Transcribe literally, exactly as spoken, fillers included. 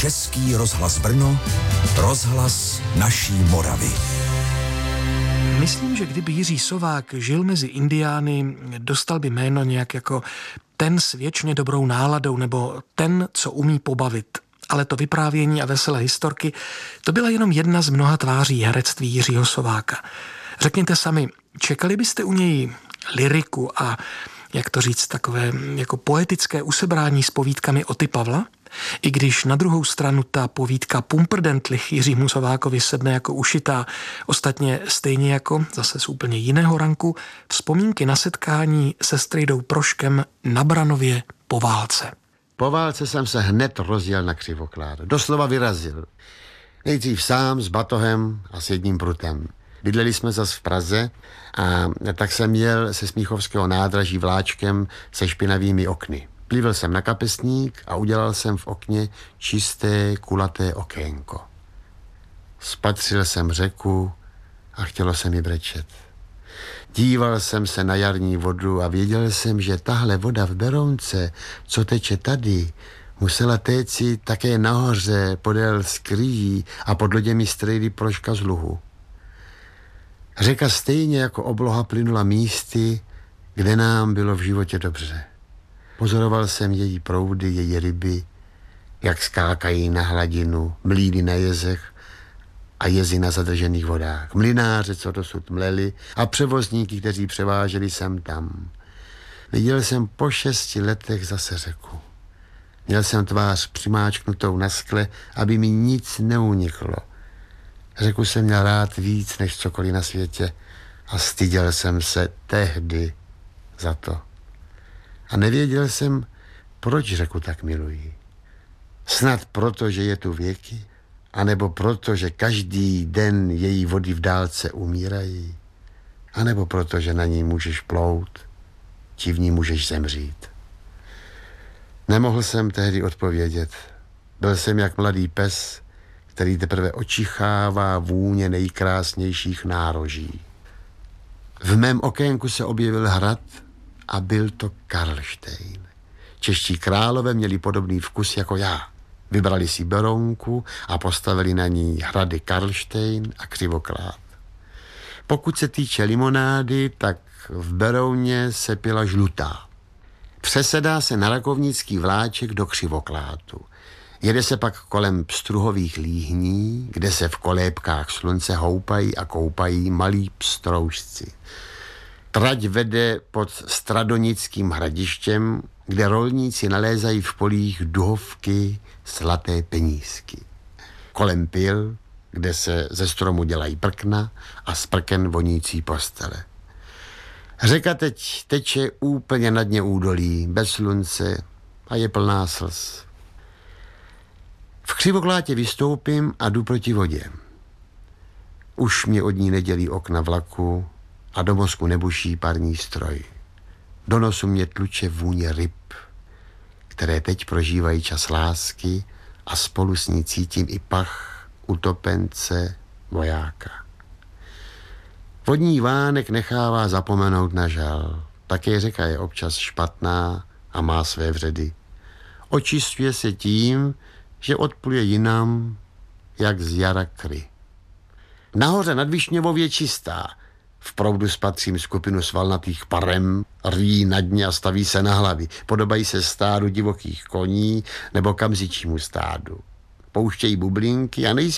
Český rozhlas Brno, rozhlas naší Moravy. Myslím, že kdyby Jiří Sovák žil mezi Indiány, dostal by jméno nějak jako ten s věčně dobrou náladou nebo ten, co umí pobavit. Ale to vyprávění a veselé historky, to byla jenom jedna z mnoha tváří herectví Jiřího Sováka. Řekněte sami, čekali byste u něj lyriku a, jak to říct, takové jako poetické usebrání s povídkami Oty Pavla? I když na druhou stranu ta povídka Pumprdentlich Jiřímu Sovákovi sedne jako ušitá, ostatně stejně jako, zase z úplně jiného ranku, vzpomínky na setkání se Strejdou Proškem na Branově po válce. Po válce jsem se hned rozjel na Křivoklád. Doslova vyrazil. Nejdřív sám s batohem a s jedním prutem. Bydleli jsme zas v Praze a tak jsem jel se Smíchovského nádraží vláčkem se špinavými okny. Plivil jsem na kapesník a udělal jsem v okně čisté, kulaté okénko. Spatřil jsem řeku a chtělo se mi brečet. Díval jsem se na jarní vodu a věděl jsem, že tahle voda v Berounce, co teče tady, musela téci také nahoře podél skryjí a pod loděmi Strejdy Proška z Luhu. Řeka stejně jako obloha plynula místy, kde nám bylo v životě dobře. Pozoroval jsem její proudy, její ryby, jak skákají na hladinu, mlýny na jezech a jezy na zadržených vodách. Mlynáře, co dosud mleli, a převozníky, kteří převáželi sem tam. Viděl jsem po šesti letech zase řeku. Měl jsem tvář přimáčknutou na skle, aby mi nic neuniklo. Řeku jsem měl rád víc než cokoliv na světě a styděl jsem se tehdy za to. A nevěděl jsem, proč řeku tak miluji. Snad proto, že je tu věky, anebo proto, že každý den její vody v dálce umírají, anebo proto, že na ní můžeš plout, či v ní můžeš zemřít. Nemohl jsem tehdy odpovědět. Byl jsem jak mladý pes, který teprve očichává vůně nejkrásnějších nároží. V mém okénku se objevil hrad a byl to Karlštejn. Čeští králové měli podobný vkus jako já. Vybrali si Berounku a postavili na ní hrady Karlštejn a Křivoklád. Pokud se týče limonády, tak v Berouně se pila žlutá. Přesedá se na rakovnický vláček do Křivoklátu. Jede se pak kolem pstruhových líhní, kde se v kolébkách slunce houpají a koupají malí pstroužci. Trať vede pod Stradonickým hradištěm, kde rolníci nalézají v polích duhovky, zlaté penízky. Kolem pil, kde se ze stromu dělají prkna a z prken vonící postele. Řeka teď teče úplně na dně údolí, bez slunce a je plná slz. V Křivoklátě vystoupím a jdu proti vodě. Už mě od ní nedělí okna vlaku a do mozku nebuší parní stroj. Do nosu mě tluče vůně ryb, které teď prožívají čas lásky a spolu s ní cítím i pach utopence vojáka. Vodní vánek nechává zapomenout na žal. Také řeka je občas špatná a má své vředy. Očistuje se tím, že odpluje jinam, jak z jara kry. Nahoře nad Višněvou je čistá. V proudu spatřím skupinu svalnatých parem, rví na dně a staví se na hlavy. Podobají se stádu divokých koní nebo kamzičímu stádu. Pouštějí bublinky a nejspíš